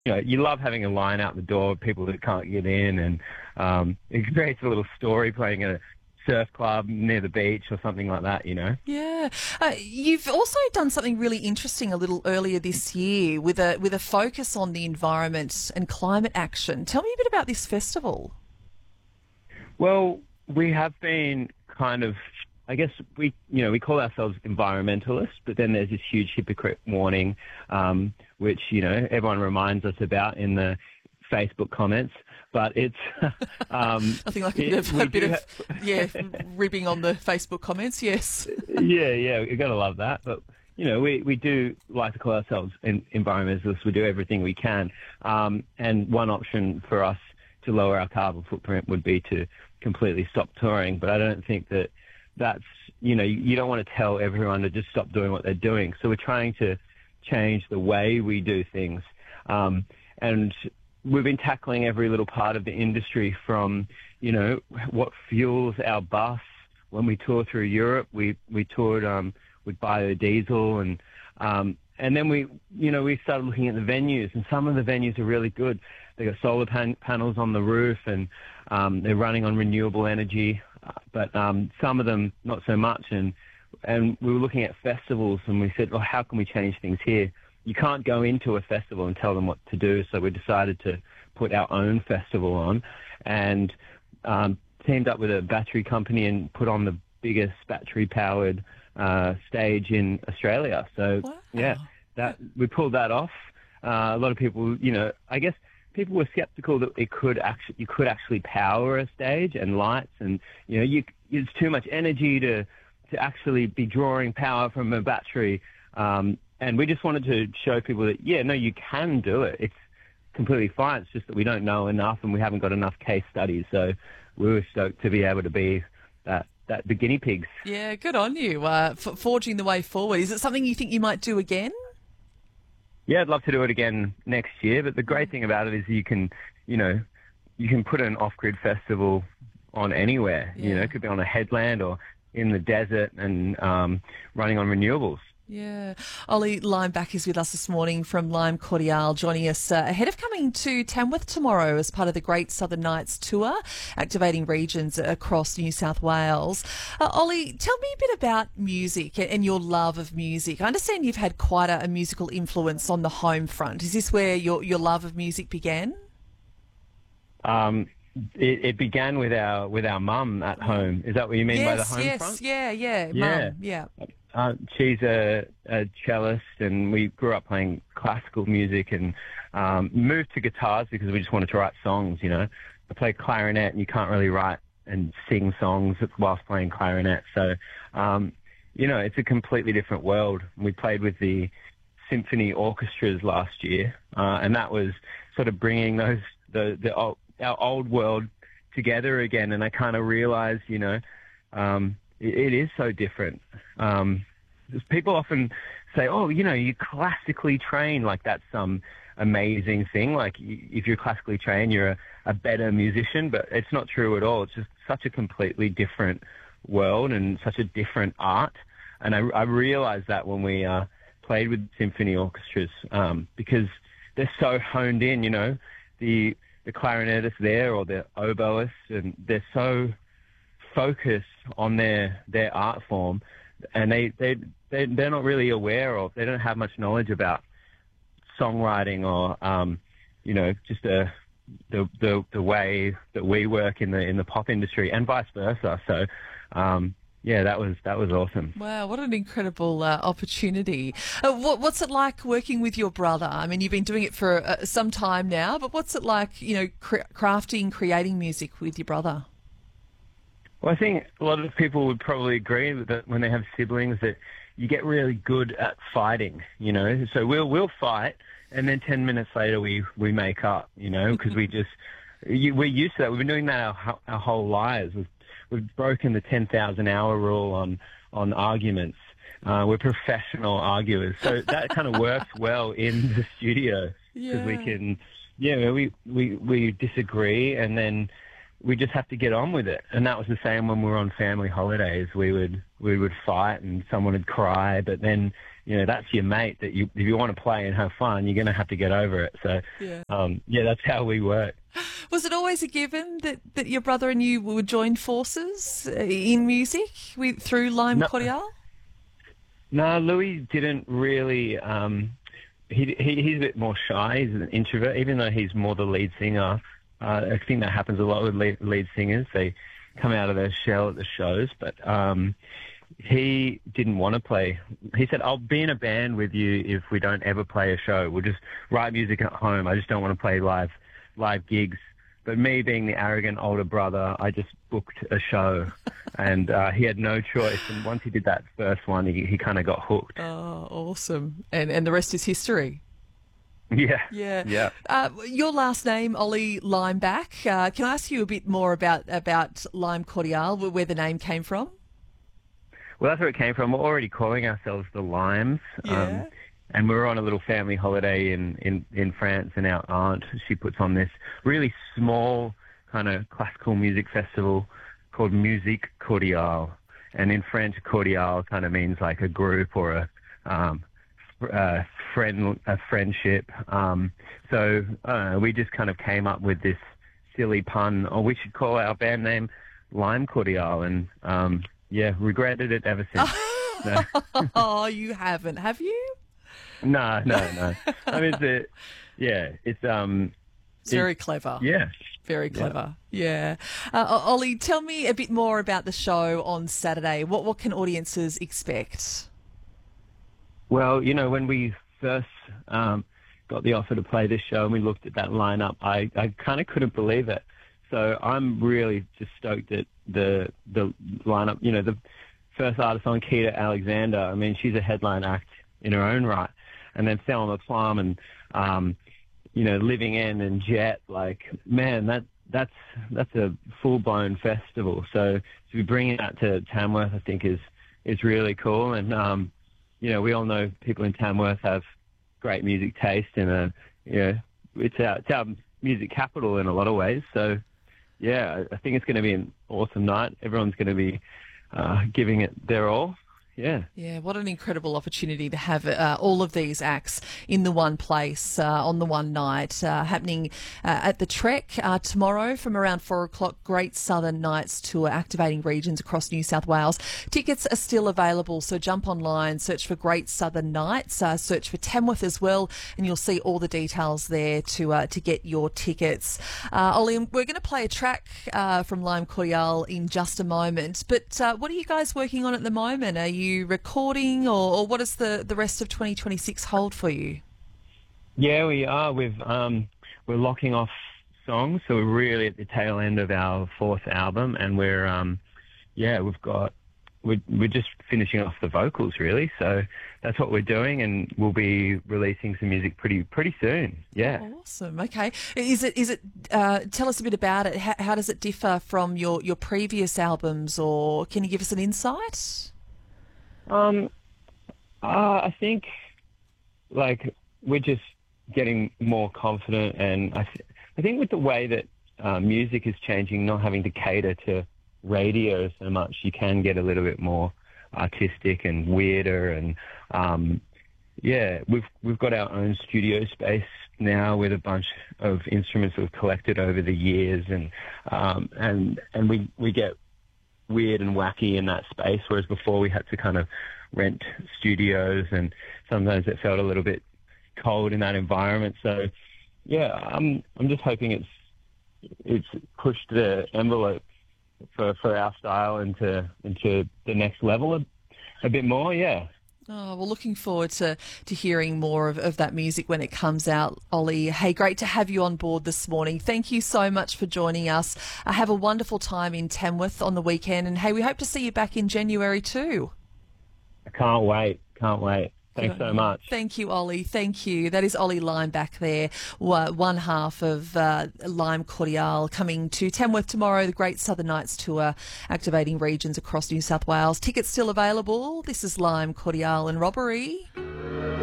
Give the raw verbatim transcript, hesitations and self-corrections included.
you know, you love having a line out the door of people that can't get in, and um, it creates a little story playing at a surf club near the beach or something like that, you know. Yeah. Uh, you've also done something really interesting a little earlier this year with a with a focus on the environment and climate action. Tell me a bit about this festival. Well, we have been kind of, I guess we, you know, we call ourselves environmentalists, but then there's this huge hypocrite warning, um, which, you know, everyone reminds us about in the Facebook comments. But it's um, nothing like a bit of, a bit of ha- yeah, ribbing on the Facebook comments. Yes. yeah, yeah, you got to love that. But you know, we, we do like to call ourselves environmentalists. We do everything we can, um, and one option for us to lower our carbon footprint would be to completely stop touring. But I don't think that that's, you know, you don't want to tell everyone to just stop doing what they're doing. So we're trying to change the way we do things, um, and we've been tackling every little part of the industry from, you know, what fuels our bus. When we tour through Europe, we, we toured um, with biodiesel, and um, and then we, you know, we started looking at the venues, and some of the venues are really good. They got solar pan- panels on the roof, and um, they're running on renewable energy, uh, but um, some of them not so much. And and we were looking at festivals, and we said, well, how can we change things here? You can't go into a festival and tell them what to do, so we decided to put our own festival on, and um, teamed up with a battery company and put on the biggest battery-powered uh, stage in Australia. So, wow. yeah, that we pulled that off. Uh, a lot of people, you know, I guess people were skeptical that it could actually, you could actually power a stage and lights, and you know, you, it's too much energy to to actually be drawing power from a battery. Um, And we just wanted to show people that, yeah, no, you can do it. It's completely fine. It's just that we don't know enough, and we haven't got enough case studies. So we were stoked to be able to be that, that the guinea pigs. Yeah, good on you, uh, for forging the way forward. Is it something you think you might do again? Yeah, I'd love to do it again next year. But the great thing about it is you can, you know, you can put an off-grid festival on anywhere. Yeah. You know, it could be on a headland or in the desert, and um, running on renewables. Yeah. Ollie Limeback is with us this morning from Lime Cordiale, joining us uh, ahead of coming to Tamworth tomorrow as part of the Great Southern Nights tour, activating regions across New South Wales. Uh, Ollie, tell me a bit about music and your love of music. I understand you've had quite a, a musical influence on the home front. Is this where your, your love of music began? Um, it, it began with our with our mum at home. Is that what you mean yes, by the home yes, front? Yeah, yeah, yeah, Mum, yeah. Uh, she's a, a cellist, and we grew up playing classical music, and um, moved to guitars because we just wanted to write songs, you know. I play clarinet, and you can't really write and sing songs whilst playing clarinet. So, um, you know, it's a completely different world. We played with the symphony orchestras last year, uh, and that was sort of bringing those the, the old, our old world together again. And I kind of realized, you know, um, it, it is so different. Um, people often say, oh, you know, you classically trained, like that's some amazing thing. Like if you're classically trained, you're a, a better musician, but it's not true at all. It's just such a completely different world and such a different art. And I, I realized that when we uh, played with symphony orchestras, um, because they're so honed in, you know, the the clarinetist there or the oboist, and they're so focused on their, their art form, and they, they, they, they're not really aware of, they don't have much knowledge about songwriting or, um, you know, just a, the, the, the way that we work in the, in the pop industry, and vice versa. So, um, yeah, that was that was awesome. Wow, what an incredible uh, opportunity. Uh, what, what's it like working with your brother? I mean, you've been doing it for uh, some time now, but what's it like, you know, cr- crafting, creating music with your brother? Well, I think a lot of people would probably agree with that when they have siblings, that you get really good at fighting, you know. So we'll we'll fight, and then ten minutes later we, we make up, you know, because we just, you, we're used to that. We've been doing that our, our whole lives. We've, we've broken the ten thousand hour rule on, on arguments. Uh, we're professional arguers. So that kind of works well in the studio, because yeah. we can, yeah, we, we, we disagree, and then we just have to get on with it. And that was the same when we were on family holidays. We would we would fight, and someone would cry, but then you know, that's your mate that you, if you want to play and have fun, you're going to have to get over it. So, Yeah. um, yeah, that's how we work. Was it always a given that, that your brother and you would join forces uh, in music with, through Lime No. Cordial? No, Louis didn't really. Um, he, he he's a bit more shy. He's an introvert, even though he's more the lead singer. Uh, I think that happens a lot with lead, lead singers. They come out of their shell at the shows, but um, he didn't want to play. He said, "I'll be in a band with you if we don't ever play a show. We'll just write music at home. I just don't want to play live live gigs." But me being the arrogant older brother, I just booked a show, and uh, he had no choice. And once he did that first one, he, he kind of got hooked. Oh, awesome. And and the rest is history. Yeah. Yeah. Yeah. Uh, your last name, Ollie Limeback. Uh, can I ask you a bit more about, about Lime Cordial, where the name came from? Well, that's where it came from. We're already calling ourselves the Limes. Yeah. Um, and we were on a little family holiday in, in, in France, and our aunt, she puts on this really small kind of classical music festival called Musique Cordiale. And in French, cordial kind of means like a group or a um, uh, friend, a friendship. Um, so uh, we just kind of came up with this silly pun, or we should call our band name Lime Cordiale. And um, yeah, regretted it ever since. No. Oh, you haven't, have you? No, no, no. I mean, it's a, yeah, it's um, It's very clever. yeah, Very clever. Yeah. yeah. Uh, Ollie, tell me a bit more about the show on Saturday. What what can audiences expect? Well, you know, when we first um, got the offer to play this show and we looked at that lineup, I, I kind of couldn't believe it. So I'm really just stoked at the the lineup. You know, the first artist on, Keita Alexander. I mean, she's a headline act in her own right. And then Selma Plum and, um, you know, Living End and Jet. Like, man, that that's that's a full-blown festival. So to be bringing that to Tamworth, I think, is is really cool. And, um, you know, we all know people in Tamworth have great music taste, and, uh, you know, it's our, it's our music capital in a lot of ways. So, yeah, I think it's going to be an awesome night. Everyone's going to be uh, giving it their all. Yeah. Yeah, what an incredible opportunity to have uh, all of these acts in the one place uh, on the one night, uh, happening uh, at the Trek uh, tomorrow from around four o'clock. Great Southern Nights Tour, activating regions across New South Wales. Tickets are still available, so jump online, search for Great Southern Nights, uh, search for Tamworth as well, and you'll see all the details there to uh, to get your tickets. Uh, Ollie, we're going to play a track uh, from Lime Cordiale in just a moment, but uh, what are you guys working on at the moment? Are you you recording, or, or what does the, the rest of twenty twenty-six hold for you? Yeah, we are. We've um, we're locking off songs, so we're really at the tail end of our fourth album, and we're um, yeah, we've got we're we're just finishing off the vocals really. So that's what we're doing, and we'll be releasing some music pretty pretty soon. Yeah. Awesome. Okay. Is it is it? Uh, tell us a bit about it. How, how does it differ from your your previous albums, or can you give us an insight? Um, uh, I think, like, we're just getting more confident, and I, th- I think with the way that uh, music is changing, not having to cater to radio so much, you can get a little bit more artistic and weirder, and um, yeah, we've we've got our own studio space now with a bunch of instruments we've collected over the years, and um, and and we we get weird and wacky in that space, whereas before we had to kind of rent studios, and sometimes it felt a little bit cold in that environment. So yeah, I'm I'm just hoping it's it's pushed the envelope for, for our style into into the next level a, a bit more. Yeah. Oh, well, looking forward to, to hearing more of, of that music when it comes out, Ollie. Hey, great to have you on board this morning. Thank you so much for joining us. Uh, have a wonderful time in Tamworth on the weekend. And, hey, we hope to see you back in January too. I can't wait. Can't wait. Thanks so much. Thank you, Ollie. Thank you. That is Ollie Limeback there, one half of uh, Lime Cordiale, coming to Tamworth tomorrow, the Great Southern Nights Tour, activating regions across New South Wales. Tickets still available. This is Lime Cordiale and Robbery.